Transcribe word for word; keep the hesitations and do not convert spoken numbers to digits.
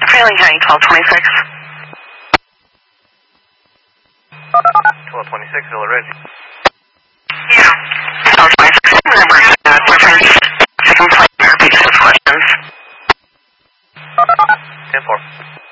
Failing County twelve twenty-six. twelve twenty-six, Villa Ridge. Yeah. twelve twenty-six. Remember, uh, difference. Second flight, repeat those questions. ten four.